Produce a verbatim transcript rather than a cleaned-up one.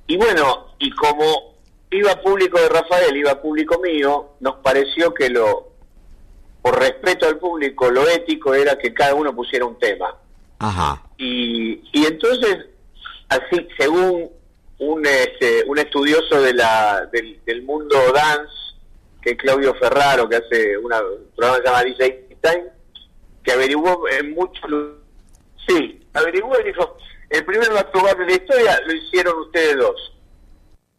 y bueno, y como iba público de Rafael, iba público mío, nos pareció que lo, por respeto al público, lo ético era que cada uno pusiera un tema. Ajá. Y, y entonces, así, según un este, un estudioso de la del, del mundo dance, que es Claudio Ferraro, que hace una, un programa que se llama D J Time, que averiguó en muchos, sí, averiguó y dijo, el primer masturbar de la historia lo hicieron ustedes dos.